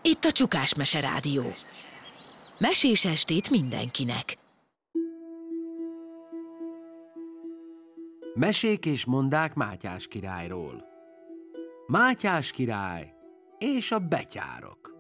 Itt a Csukás Mese Rádió. Mesés estét mindenkinek. Mesék és mondák Mátyás királyról. Mátyás király és a betyárok.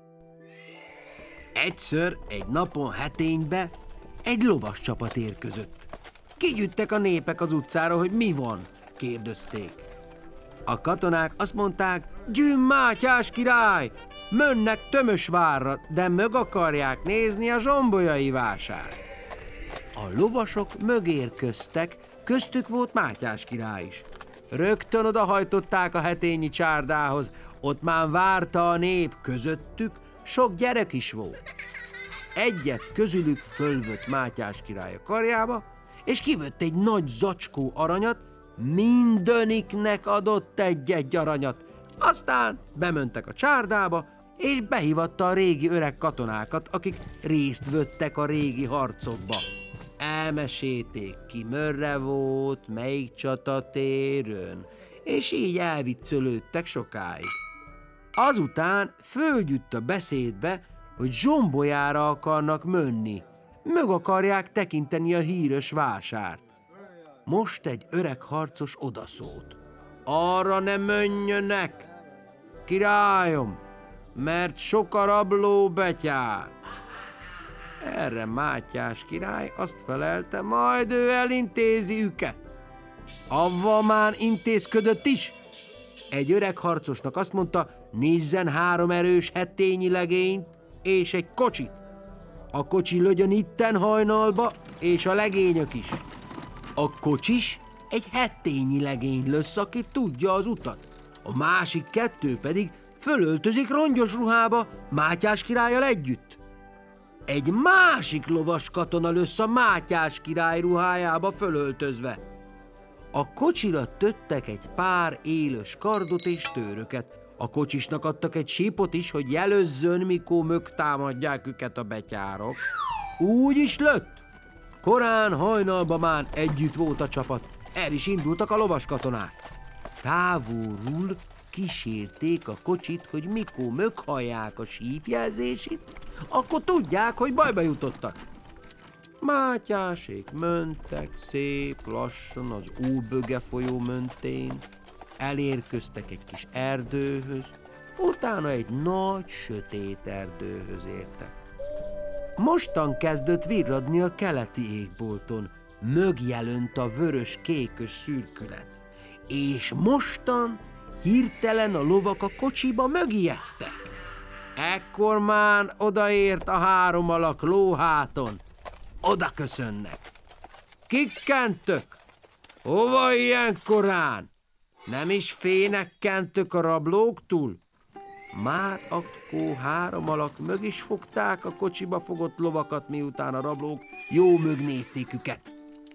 Egyszer egy napon Heténybe egy lovas csapat érkezett. Kigyűjtek a népek az utcára, hogy mi van, kérdezték. A katonák azt mondták, gyűn Mátyás király, mennek Tömösvárra, de mög akarják nézni a zsombolyai vásárt. A lovasok mögérkeztek, köztük volt Mátyás király is. Rögtön odahajtották a hetényi csárdához, ott már várta a nép, közöttük sok gyerek is volt. Egyet közülük fölvött Mátyás király a karjába, és kivett egy nagy zacskó aranyat, mindöniknek adott egy-egy aranyat. Aztán bementek a csárdába, és behívatta a régi öreg katonákat, akik részt vettek a régi harcokba. Elmesélték, ki merre volt, melyik csatatéren, és így elviccölődtek sokáig. Azután fölgyűjt a beszédbe, hogy zsombolyára akarnak menni, meg akarják tekinteni a híres vásárt. Most egy öreg harcos odaszólt. Arra ne menjenek, királyom, mert sok a rabló betyár. Erre Mátyás király azt felelte, majd ő elintézi őket. Avval már intézködött is. Egy öreg harcosnak azt mondta, nézzen 3 erős hetényi legényt és egy kocsit. A kocsi lögyön itten hajnalba, és a legényök is. A kocsis egy hetényi legény lesz, aki tudja az utat. A másik 2 pedig fölöltözik rongyos ruhába Mátyás királlyal együtt. Egy másik lovas katona lesz a Mátyás király ruhájába fölöltözve. A kocsira töttek egy pár élős kardot és tőröket. A kocsisnak adtak egy sípot is, hogy jelözzön, mikor mögtámadják őket a betyárok. Úgy is lett. Korán hajnalban már együtt volt a csapat. El is indultak a lovas katonák. Távolról kísérték a kocsit, hogy mikor meghallják a sípjelzését, akkor tudják, hogy bajba jutottak. Mátyásék mentek szép lassan az Óböge folyó mentén, elérkeztek egy kis erdőhöz, utána egy nagy, sötét erdőhöz értek. Mostan kezdett virradni a keleti égbolton, mögjelönt a vörös-kékös szürkület, és mostan hirtelen a lovak a kocsiba mögijedtek. Ekkor már odaért a 3 alak lóháton. Oda köszönnek. Kikkentök? Hova ilyen korán? Nem is fénekkentök a rablóktól? Már akkor 3 alak mög is fogták a kocsiba fogott lovakat, miután a rablók jó mögnézték őket.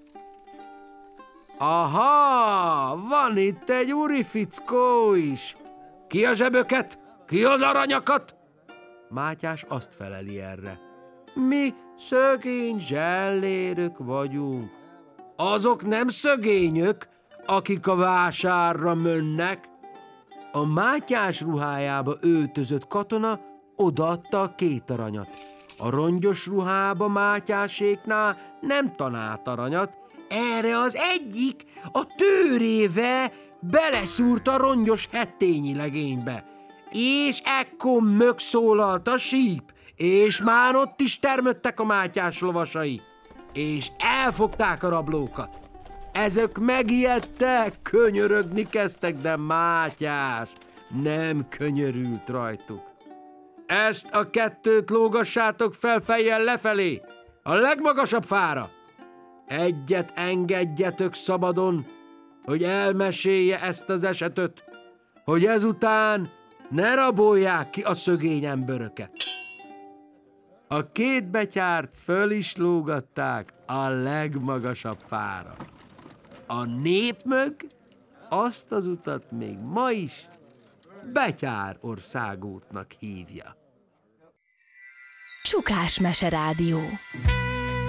Aha, van itt egy úri fickó is. Ki a zseböket? Ki az aranyakat? Mátyás azt feleli erre. Mi szögény zsellérök vagyunk. Azok nem szögényök, akik a vásárra mennek. A Mátyás ruhájába öltözött katona odaadta a 2 aranyat. A rongyos ruhába Mátyáséknál nem talált aranyat, erre az egyik a tőrével beleszúrt a rongyos hetényi legénybe. És ekkor megszólalt a síp, és már ott is termöttek a Mátyás lovasai, és elfogták a rablókat. Ezek megijedtek, könyörögni kezdtek, de Mátyás nem könyörült rajtuk. Ezt a 2 lógassátok fel fejjel lefelé, a legmagasabb fára. Egyet engedjetek szabadon, hogy elmesélje ezt az esetet, hogy ezután ne rabolják ki a szögény emberöket. A 2 betyárt föl is lógatták a legmagasabb fára. A nép mög azt az utat még ma is Betyár országútnak hívja. Csukás Mese Rádió.